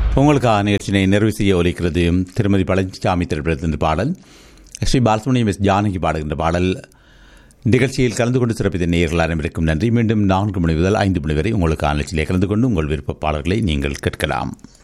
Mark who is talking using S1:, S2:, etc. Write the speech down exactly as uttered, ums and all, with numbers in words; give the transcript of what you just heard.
S1: உங்களுக்கான நிகழ்ச்சியை நிறைவு செய்ய ஒலிக்கிறது திருமதி பழனிசாமி திரைப்படத்தின் பாடல். ஸ்ரீ பாலசுப்ரமணியம் எஸ் ஜானகி பாடுகின்ற பாடல். நிகழ்ச்சியில் கலந்து கொண்டு சிறப்பித்த நேயர்கள் அனைவருக்கும் நன்றி. மீண்டும் நான்கு மணி முதல் ஐந்து மணி வரை உங்களுக்கான நிகழ்ச்சியிலே கலந்து கொண்டு உங்கள் விருப்ப பாடல்களை நீங்கள் கேட்கலாம்.